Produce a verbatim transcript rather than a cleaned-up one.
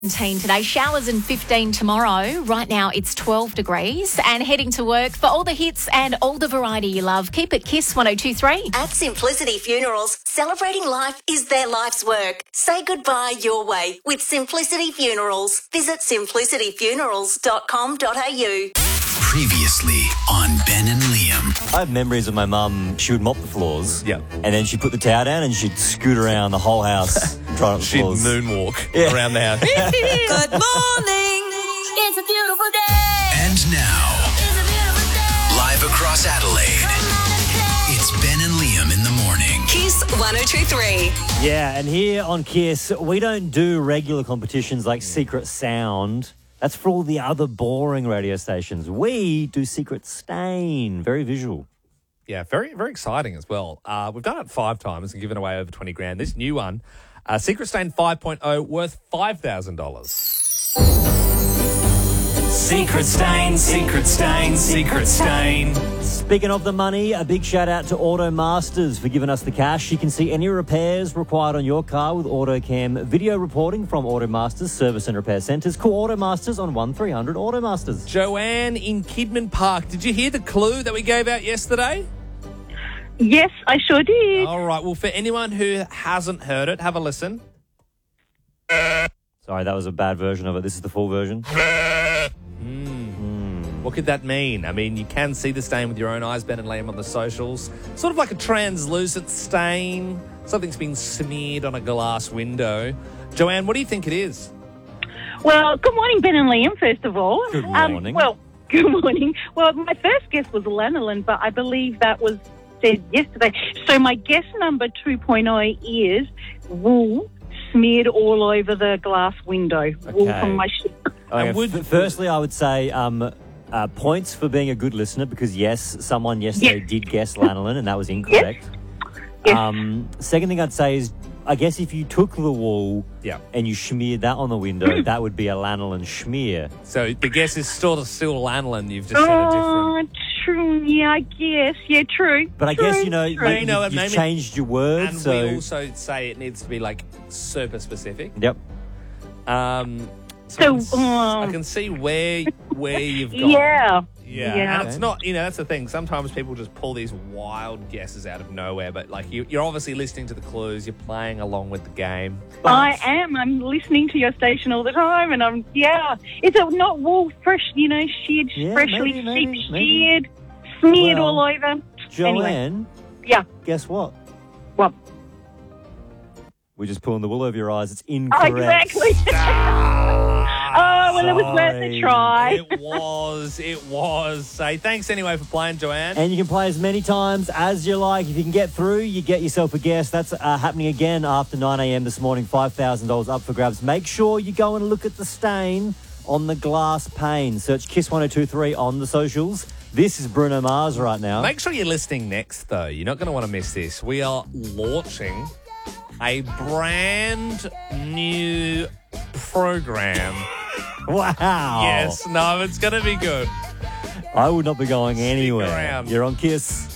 seventeen today, showers and fifteen tomorrow. Right now it's twelve degrees and heading to work. For all the hits and all the variety you love, keep it Kiss one oh two three. At Simplicity Funerals, celebrating life is their life's work. Say goodbye your way with Simplicity Funerals. Visit simplicity funerals dot com dot a u. Previously on Ben and Liam. I have memories of my mum. She would mop the floors. Yeah. And then she'd put the towel down and she'd scoot around the whole house and try up the She'd floors. moonwalk Yeah. around the house. Good morning. It's a beautiful day. And now, It's a beautiful day. live across Adelaide, it's Ben and Liam in the morning. Kiss one oh two three. Yeah, and here on Kiss, we don't do regular competitions like Secret Sound. That's for all the other boring radio stations. We do Secret Stain. Very visual. Yeah, very, very exciting as well. Uh, we've done it five times and given away over twenty grand. This new one, uh, Secret Stain five point oh, worth five thousand dollars. Secret stain, secret stain, secret stain. Speaking of the money, a big shout out to AutoMasters for giving us the cash. You can see any repairs required on your car with AutoCam video reporting from AutoMasters Service and Repair Centres. Call AutoMasters on one three hundred AutoMasters. Joanne in Kidman Park, did you hear the clue that we gave out yesterday? Yes, I sure did. All right, well, for anyone who hasn't heard it, have a listen. Sorry, that was a bad version of it. This is the full version. What could that mean? I mean, you can see the stain with your own eyes, Ben and Liam, on the socials. Sort of like a translucent stain. Something's been smeared on a glass window. Joanne, what do you think it is? Well, good morning, Ben and Liam, first of all. Good Um, morning. well, good morning. Well, my first guess was lanolin, but I believe that was said yesterday. So my guess number two point oh is wool smeared all over the glass window. Wool Okay. from my ship. Okay, would- f- firstly, I would say um, uh, points for being a good listener because, yes, someone yesterday Yes. did guess lanolin and that was incorrect. Yes. Um, second thing I'd say is, I guess if you took the wool Yeah. and you smeared that on the window, that would be a lanolin schmear. So the guess is still, still lanolin. You've just said a different... Oh, true. Yeah, I guess. Yeah, true. But I True, guess, you know, true. you, You know what, you've maybe- changed your words. And so we also say it needs to be, like, super specific. Yep. Um, So, I, can, s- I um, can see where where you've gone. Yeah. Yeah, Yeah. and it's not, you know, that's the thing. Sometimes people just pull these wild guesses out of nowhere, but like you, you're obviously listening to the clues, you're playing along with the game. I am. I'm listening to your station all the time, and I'm yeah. It's a not wool fresh, you know, sheared, Yeah, freshly maybe, maybe, sheep maybe. sheared, smeared Well, all over. Joanne, Anyway, yeah. guess what? Well, We're just pulling the wool over your eyes. It's oh, incorrect. exactly. oh, well, it was worth Sorry. a try. It was, it was. Say thanks anyway for playing, Joanne. And you can play as many times as you like. If you can get through, you get yourself a guess. That's uh, happening again after nine a.m. this morning. five thousand dollars up for grabs. Make sure you go and look at the stain on the glass pane. Search Kiss one oh two three on the socials. This is Bruno Mars right now. Make sure you're listening next, though. You're not going to want to miss this. We are launching a brand new program. Wow. Yes, no, it's going to be good. I would not be going Stick anywhere. around. You're on Kiss.